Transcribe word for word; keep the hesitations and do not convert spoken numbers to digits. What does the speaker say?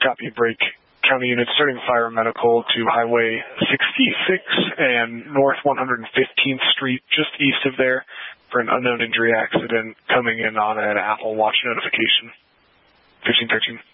Copy break. County units starting fire medical to Highway sixty-six and North one hundred fifteenth Street, just east of there, for an unknown injury accident coming in on an Apple Watch notification. fifteen thirteen.